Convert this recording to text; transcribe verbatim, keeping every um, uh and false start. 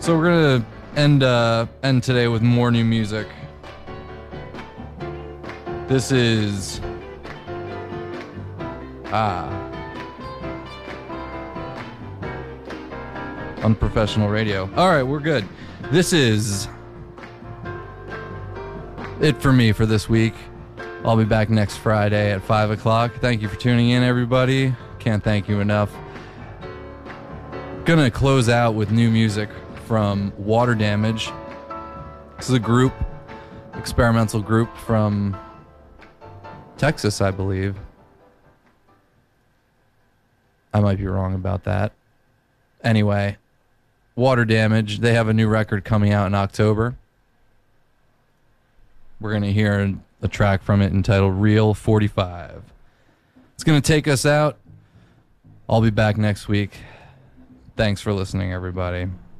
So we're gonna end uh, end today with more new music. This is ah unprofessional radio. All right, we're good. This is it for me for this week. I'll be back next Friday at five o'clock. Thank you for tuning in, everybody. Can't thank you enough. Gonna close out with new music from Water Damage. This is a group, experimental group from Texas, I believe. I might be wrong about that. Anyway, Water Damage, they have a new record coming out in October. We're going to hear a track from it entitled Real forty-five. It's going to take us out. I'll be back next week. Thanks for listening, everybody.